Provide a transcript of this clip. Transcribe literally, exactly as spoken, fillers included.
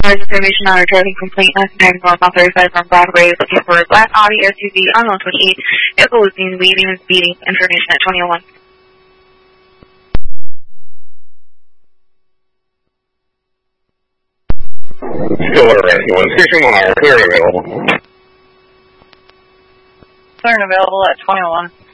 information on a driving complaint necessary north on thirty-five from Broadway, looking for a black Audi S U V on one twenty-eight. Vehicle was seen weaving and speeding. Information at twenty oh one. Killer one station one, clear and available. Clear and available at twenty oh one.